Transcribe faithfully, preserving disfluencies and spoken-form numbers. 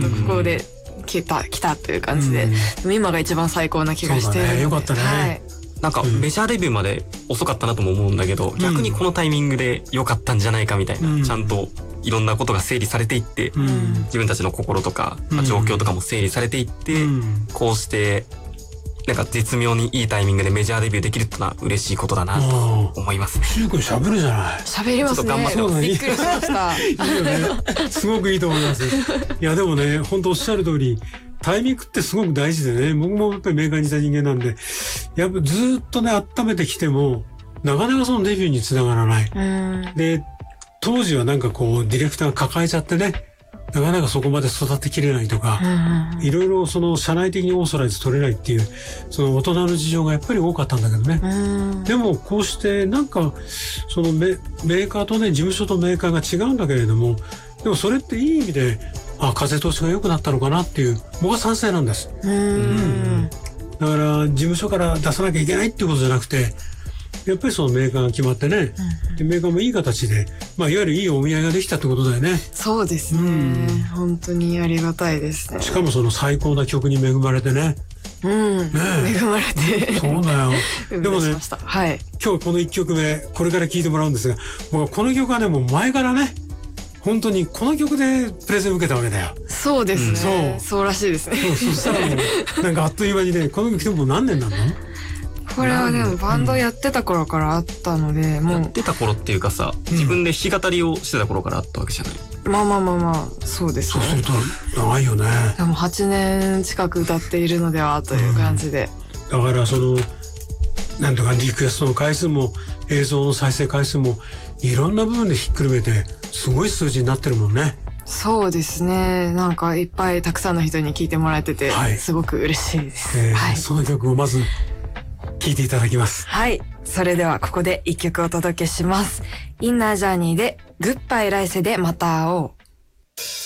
ここで来た来たという感じで、 うん、 でも今が一番最高な気がしているので、 ね、よかったね、はい、 なんかメジャーデビューまで遅かったなとも思うんだけど、うん、逆にこのタイミングで良かったんじゃないかみたいな、うん、ちゃんといろんなことが整理されていって、うん、自分たちの心とか、まあ、状況とかも整理されていって、うん、こうしてなんか絶妙にいいタイミングでメジャーデビューできるってのは嬉しいことだなと思いますね。 しゅうくん喋るじゃない。 喋りますね。 ちょっと頑張ってます。 びっくりしました。 いいよね。すごくいいと思います。いやでもね、本当おっしゃる通り、タイミングってすごく大事でね、僕もやっぱりメーカーにいた人間なんで、やっぱずっとね、温めてきても、なかなかそのデビューにつながらない。で、当時はなんかこう、ディレクターが抱えちゃってね、なかなかそこまで育てきれないとか、いろいろその社内的にオーソライズ取れないっていう、その大人の事情がやっぱり多かったんだけどね。でもこうしてなんか、そのメ、メーカーとね、事務所とメーカーが違うんだけれども、でもそれっていい意味で、あ、風通しが良くなったのかなっていう、僕は賛成なんです。うん。だから事務所から出さなきゃいけないっていうことじゃなくて、やっぱりそのメーカーが決まってね、うん、でメーカーもいい形で、まあいわゆるいいお見合いができたってことだよね。 そうですね、うん、本当にありがたいですね。 しかもその最高な曲に恵まれてね。 うん、ね、恵まれて。 そうだよ。でもね、 はい、 今日このいっきょくめ、これから聴いてもらうんですが、僕はこの曲はね、もう前からね、本当にこの曲でプレゼンを受けたわけだよ。 そうですね。そう、そうらしいですね。 そう、そしたらもう、なんかあっという間にね、この曲でもう何年なの？ これはでもバンドやってた頃からあったので、 うん、もうやってた頃っていうかさ、自分で弾き語りをしてた頃からあったわけじゃない。 まあまあまあまあ、そうですね。そうすると長いよね。 でもはちねん近く歌っているのではという感じで、 うん、だからそのなんとかリクエストの回数も映像の再生回数もいろんな部分でひっくるめてすごい数字になってるもんね。 そうですね。なんかいっぱいたくさんの人に聞いてもらえてて、はい、すごく嬉しいです。 えーはい、 その曲をまず聴いていただきます。 はい。それではここで一曲お届けします。インナージャーニーでグッバイ来世でまた会おう。